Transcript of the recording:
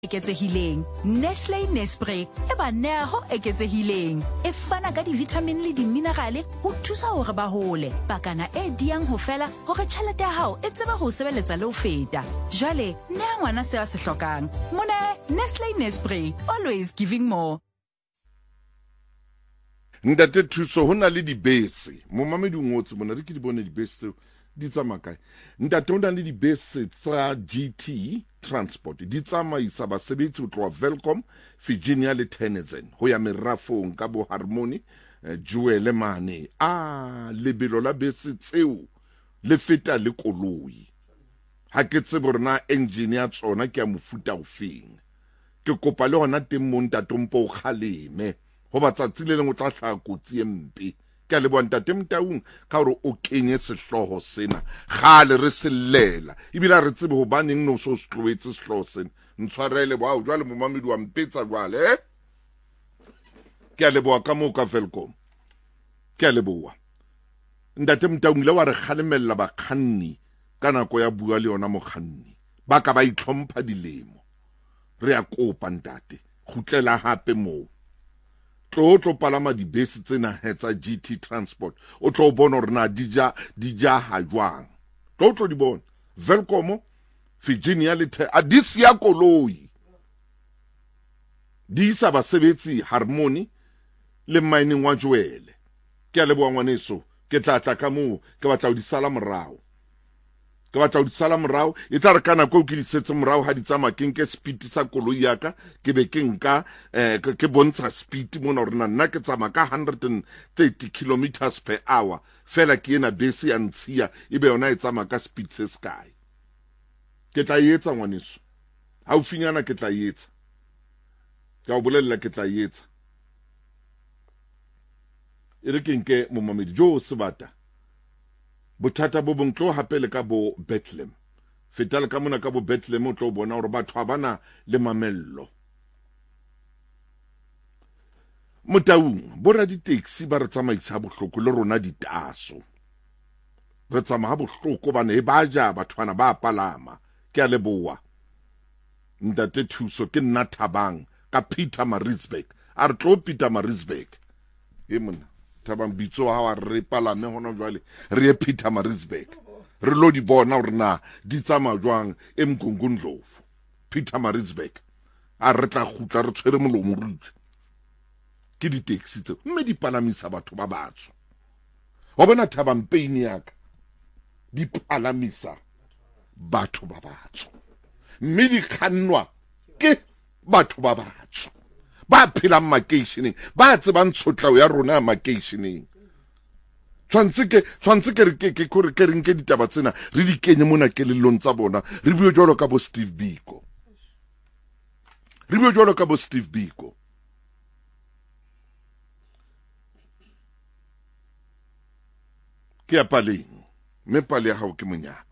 eketsehileng. Nestle Nespray e ba neho eketsehileng. E fana ka di-vitamin le di-minerale ho thusa hore ba hole. Pakana e diang ho fela hore tjhelete ya hao e tseba ho sebeletsa le ho feta. Jwale, neha ngwana se a se hlokang. Mone Nestle Nespray, always giving more. Ntate Thuso hona le dibese. Mo mamedi o ngotse bona re ke di bone dibese di tsamaya kae. Ntate hona le dibese tsa GT Transport di tsamaisa basebetsi ho tloha Welcome, Virginia le Tennessee ho ya merafong ka bo Harmony, Jewel mane. Lebelo la bese tseo le feta le koloi. Ha ke tsebe rena engineer tsona ke a mofuta o feng. Ke kopa le hona teng mo ntate mpo o khaleme. Ho batsatsi le leng o tla hlaha kotsi e mpe. Ke a leboha ntate Mtaung ka hore o kenye sehloho sena. Kgale re sellela ebile re tsebe hobaneng no so stlowetse sehloho sena. Ntshwarele wow jwale momamedi wa mpetsa jwale ke a leboha ka moo ka Welcome. Ke a leboha ntate Mtaung le wa re kgalemella bakganni ka nako ya bua le yona mokganni ba ka ba itlhompha dilemo. Re a kopa ntate khutlela hape moo. Tlo palama dibese tsena hetsa GT Transport o tlo bona hore na dija ha jwang. Tlo di bona Welcome, Virginia le adisi ya koloi di isa basebetsi Harmony le mining wa Jewel. Ke a leboha ngwaneso ke tla ka moo ke batla ho di sala morao. Ke batla ho di sala morao e tla re kana go ke di setse morao ha di tsama ke nke speed sa koloi ya ka ke be ke nka ke bontsha speed mona rena nna ke tsama ka 130 kilometers per hour fela ke ena bese ya ntshia ebe yona e tsama ka speed se sky. Ke tla etsa ngwaneso ha o finyana ke tla etsa ka o bolella ke tla etsa e re ke nke mo mamedi jo sebata. Bothata bo bontlo hape le ka bo Bethlehem. Fetale ka mona ka bo Bethlehem o tlo bona hore batho ba bana le mamello. Motaung bo ra di taxi ba re tsamaisa bohloko le rona ditaso. Re tsamaya bohloko bana e ba ja batho bana ba palama. Ke a leboha ntate Thuso ke nna Thabang ka Peter Maritzburg. A re tlo Peter Maritzburg e mona Thabang bitso ha wa re palame hona jwale re ye Peter Maritzburg re lo di bona hore na di tsamaya jwang eMgungundlovu. Peter Maritzburg a re tla khutla re tshwere molomo rutse ke di taxi tse mme di palamisa batho ba batso wa bona Thabang pain ya ka di palamisa batho ba batso mme di kgannwa ke batho ba batso ba phelang makeisheneng ba tsebang tshotlaho ya rona makeisheneng. Tshwantse ke re nke ditaba tsena re di kenye mona kelellong tsa bona re bue jwalo ka bo Steve Biko. Ke a paleng me pale ya hao ke monyaka